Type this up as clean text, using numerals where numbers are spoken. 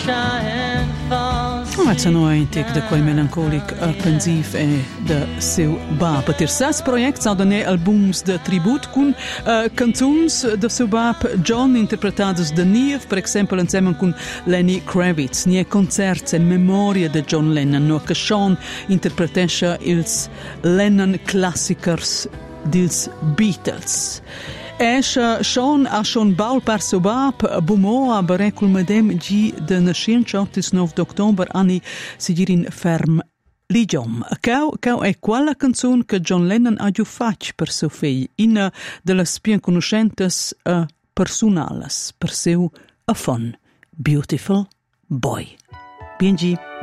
sunshine falls. Mezza noentic da quei melancolic pensiv e da seu bab. Tier ses project sa donè albums de tribut cun canzuns da seu bab John interpretados da Nieve, per exempel insieme con Lenny Kravitz. Nie concerts en memoria de John Lennon, no che Sean interpretescha ils Lennon classicers dils Beatles. Sean ha schon baul per seu bab bumo a berecul medem gi de nascenza 9 d'october anni si girin ferm ligiom. Cau è quella canzun che John Lennon ha giù fac per seu figlio, ina de las pien conoscentes personales per seu a fun Beautiful Boy. Bien gi.